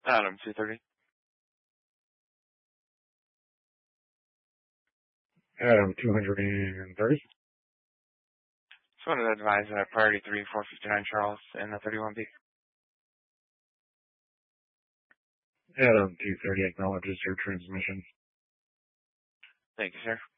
Adam 230. Adam 230. Just wanted to advise priority 3, 459 Charles in the 31B. Adam 230 acknowledges your transmission. Thank you, sir.